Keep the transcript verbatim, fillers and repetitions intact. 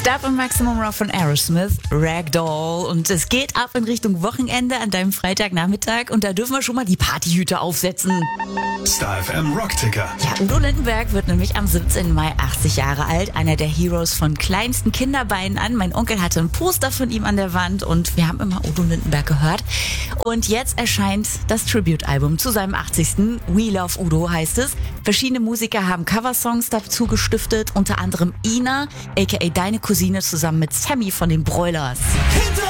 Stab im Maximum Rock von Aerosmith, Ragdoll. Und es geht ab in Richtung Wochenende an deinem Freitagnachmittag. Und da dürfen wir schon mal die Partyhüte aufsetzen. Star F M Rockticker. Ja, Udo Lindenberg wird nämlich am siebzehnten Mai achtzig Jahre alt. Einer der Heroes von kleinsten Kinderbeinen an. Mein Onkel hatte ein Poster von ihm an der Wand und wir haben immer Udo Lindenberg gehört. Und jetzt erscheint das Tribute-Album zu seinem achtzigsten We Love Udo heißt es. Verschiedene Musiker haben Coversongs dazu gestiftet, unter anderem Ina, aka deine Cousine, zusammen mit Sammy von den Broilers.